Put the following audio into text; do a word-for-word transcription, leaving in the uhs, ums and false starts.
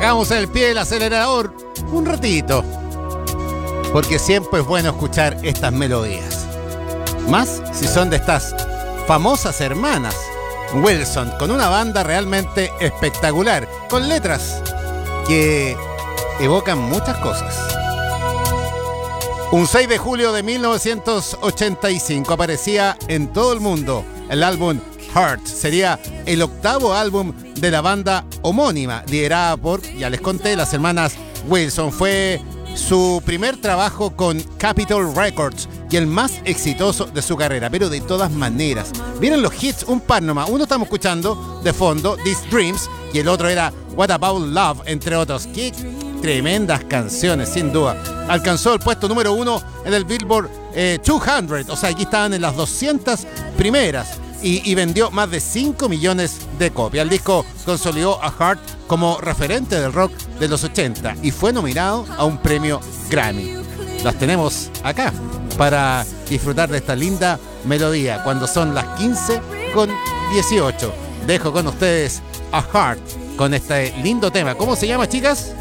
Sacamos el pie del acelerador un ratito, porque siempre es bueno escuchar estas melodías. Más si son de estas famosas hermanas Wilson, con una banda realmente espectacular, con letras que evocan muchas cosas. Un seis de julio de mil novecientos ochenta y cinco aparecía en todo el mundo el álbum Heart. Sería el octavo álbum de la banda homónima, liderada por, ya les conté, las hermanas Wilson. Fue su primer trabajo con Capitol Records y el más exitoso de su carrera, pero de todas maneras, vienen los hits, un par nomás. Uno estamos escuchando de fondo, These Dreams, y el otro era What About Love, entre otros. Qué tremendas canciones, sin duda. Alcanzó el puesto número uno en el Billboard eh, doscientos, o sea, aquí estaban en las doscientas primeras, y, y vendió más de cinco millones de copias. El disco consolidó a Heart como referente del rock de los ochenta y fue nominado a un premio Grammy. Las tenemos acá para disfrutar de esta linda melodía cuando son las quince con dieciocho. Dejo con ustedes a Heart con este lindo tema. ¿Cómo se llama, chicas?